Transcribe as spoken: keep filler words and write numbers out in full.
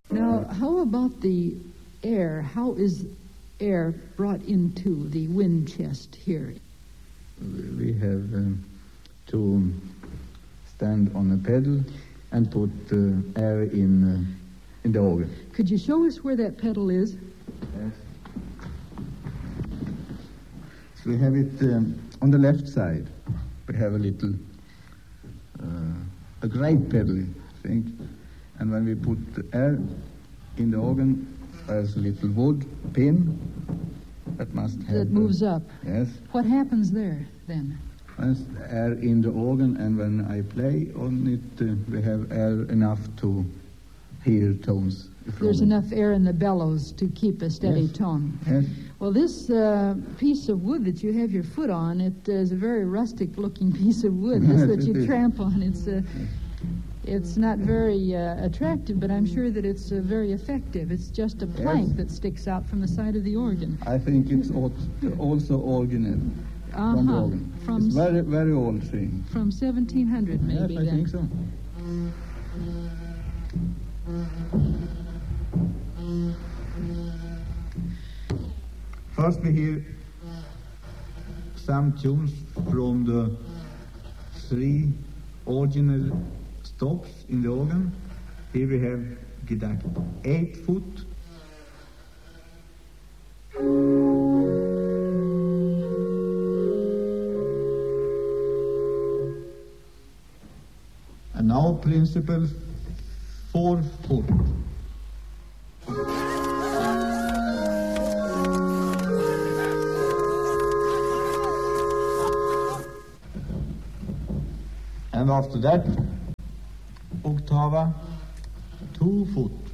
Now, how about the air? How is air brought into the wind chest here? We have um, to stand on a pedal and put uh, air in uh, in the organ. Could you show us where that pedal is? Yes. So we have it um, on the left side. We have a little, uh, a great pedal, I think. And when we put the air in the organ, there's a little wood pin that must have... That moves uh, up. Yes. What happens there, then? There's air in the organ, and when I play on it, uh, we have air enough to hear tones. There's enough air in the bellows to keep a steady Yes. tone. Yes. Well, this uh, piece of wood that you have your foot on, it is a very rustic-looking piece of wood. This Yes, that it you is. tramp on, it's uh, it's not very uh, attractive, but I'm sure that it's uh, very effective. It's just a plank Yes. that sticks out from the side of the organ. I think it's al- also original Uh-huh. from the organ. From It's very, very old thing. From seventeen hundred, maybe. Yes, I then. think so. First we hear some tunes from the three original stops in the organ. Here we have Gedank eight foot. And now principle four foot. And after that, octava two foot.